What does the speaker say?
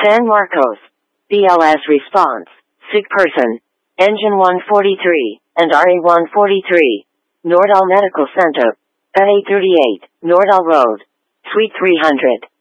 San Marcos. BLS response. Sick person. Engine 143, and RE-143. Nordal Medical Center. A38, Nordal Road. Suite 300.